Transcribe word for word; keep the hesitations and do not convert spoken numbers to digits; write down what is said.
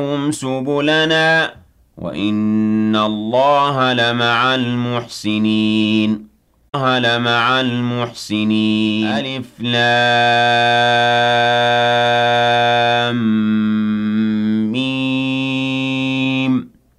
لهم سبلنا وإن الله لمع المحسنين الله لمع المحسنين ألف لام